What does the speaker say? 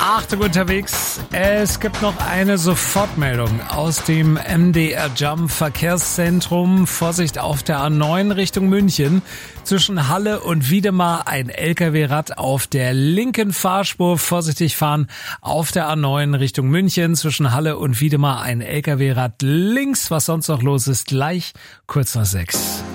Achtung unterwegs, es gibt noch eine Sofortmeldung aus dem MDR Jump Verkehrszentrum. Vorsicht auf der A9 Richtung München. Zwischen Halle und Wiedemar ein LKW-Rad auf der linken Fahrspur. Vorsichtig fahren auf der A9 Richtung München. Zwischen Halle und Wiedemar ein LKW-Rad links. Was sonst noch los ist, gleich kurz nach 6.